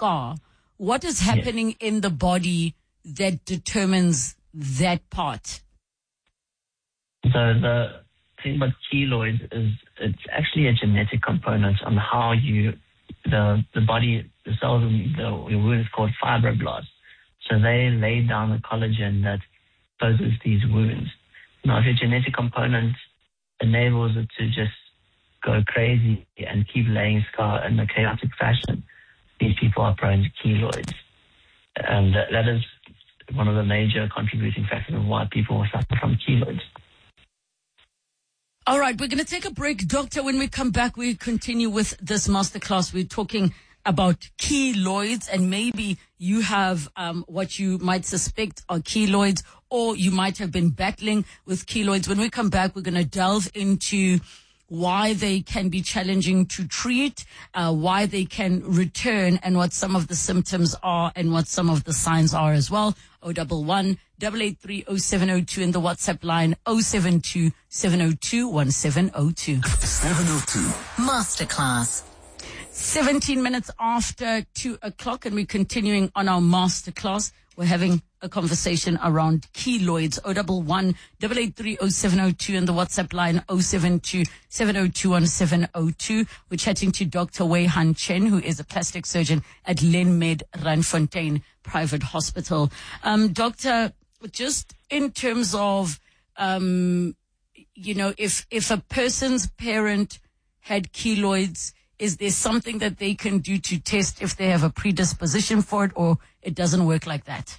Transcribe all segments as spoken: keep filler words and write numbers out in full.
scar, what is happening yes. in the body that determines that part? So the thing about keloids is it's actually a genetic component on how you, the the body, the cells in the, your wound is called fibroblasts. So they lay down the collagen that closes these wounds. Now, if your genetic component enables it to just go crazy and keep laying scar in a chaotic fashion, these people are prone to keloids. And that, that is one of the major contributing factors of why people suffer from keloids. All right, we're going to take a break. Doctor, when we come back, we continue with this masterclass. We're talking about keloids, and maybe you have um, what you might suspect are keloids, or you might have been battling with keloids. When we come back, we're going to delve into why they can be challenging to treat, uh, why they can return, and what some of the symptoms are and what some of the signs are as well. oh one one, eight eight three, oh seven oh two in the WhatsApp line, oh seven two, seven oh two, one seven oh two. seven oh two. Masterclass. seventeen minutes after two o'clock, and we're continuing on our masterclass. We're having a conversation around keloids. oh one one, eight eight three, oh seven oh two and the WhatsApp line oh seven two, seven oh two, one seven oh two. We're chatting to Doctor Wei Han Chen, who is a plastic surgeon at Lenmed Randfontein Private Hospital. Um, doctor, just in terms of, um, you know, if, if a person's parent had keloids, is there something that they can do to test if they have a predisposition for it, or it doesn't work like that?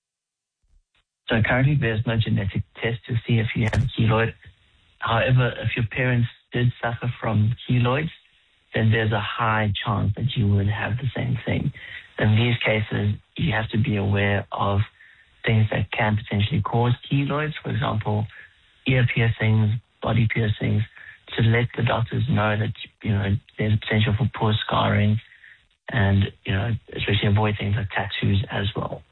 So currently there's no genetic test to see if you have keloid. However, if your parents did suffer from keloids, then there's a high chance that you would have the same thing. In these cases, you have to be aware of things that can potentially cause keloids, for example, ear piercings, body piercings, to let the doctors know that, you know, there's a potential for poor scarring, and, you know, especially avoid things like tattoos as well.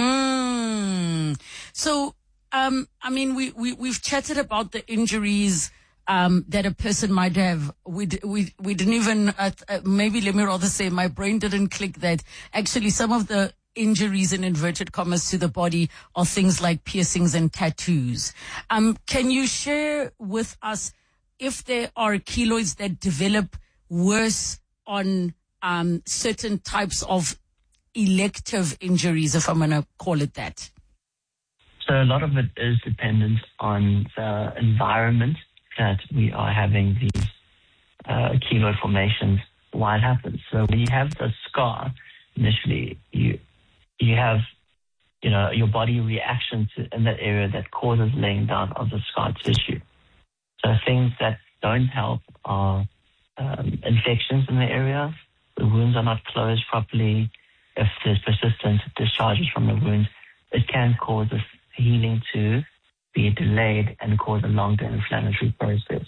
Mm. So, um, I mean, we, we, we've chatted about the injuries um, that a person might have. We, we, we didn't even, uh, uh, maybe let me rather say my brain didn't click that actually some of the injuries in inverted commas to the body are things like piercings and tattoos. Um, can you share with us if there are keloids that develop worse on um, certain types of elective injuries, if I'm going to call it that? So a lot of it is dependent on the environment that we are having these uh, keloid formations, why it happens. So when you have the scar, initially, you you have, you know, your body reaction to in that area that causes laying down of the scar tissue. So things that don't help are um, infections in the area. The wounds are not closed properly. If there's persistent discharges from the wounds, it can cause the healing to be delayed and cause a longer inflammatory process.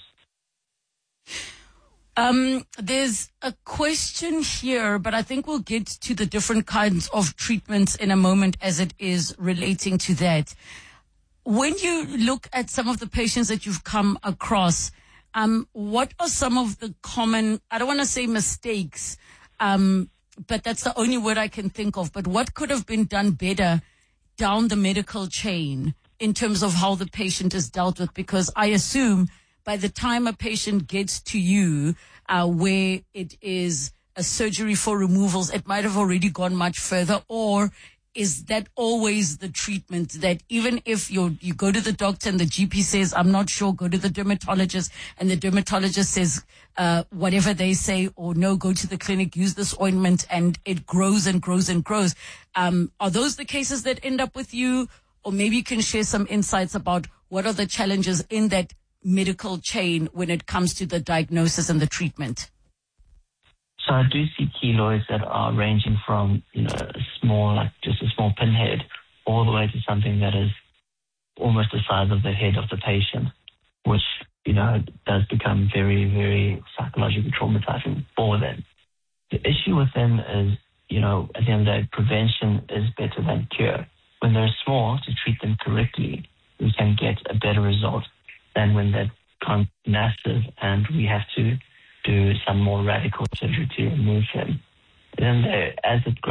Um, there's a question here, but I think we'll get to the different kinds of treatments in a moment as it is relating to that. When you look at some of the patients that you've come across, um, what are some of the common, I don't want to say mistakes, um, but that's the only word I can think of, but what could have been done better down the medical chain in terms of how the patient is dealt with? Because I assume by the time a patient gets to you, uh, where it is a surgery for removals, it might have already gone much further. Or is that always the treatment, that even if you you go to the doctor and the G P says, I'm not sure, go to the dermatologist, and the dermatologist says uh, whatever they say, or no, go to the clinic, use this ointment, and it grows and grows and grows. Um, are those the cases that end up with you? Or maybe you can share some insights about what are the challenges in that medical chain when it comes to the diagnosis and the treatment? So I do see keloids that are ranging from, you know, a small, like just a small pinhead, all the way to something that is almost the size of the head of the patient, which, you know, does become very, very psychologically traumatizing for them. The issue with them is, you know, at the end of the day, prevention is better than cure. When they're small, to treat them correctly, we can get a better result than when they're massive and we have to do some more radical surgery to remove them. Then they, as it grows,